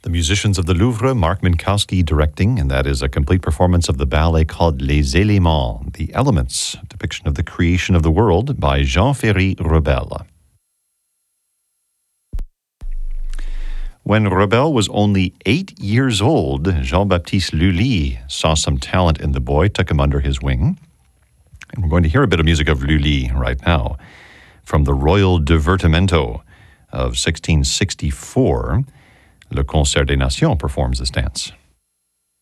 The musicians of the Louvre, Mark Minkowski directing, and that is a complete performance of the ballet called Les Éléments, The Elements, a depiction of the creation of the world by Jean-Ferry Rebel. When Rebel was only 8 years old, Jean-Baptiste Lully saw some talent in the boy, took him under his wing. And we're going to hear a bit of music of Lully right now from the Royal Divertimento of 1664. Le Concert des Nations performs this dance.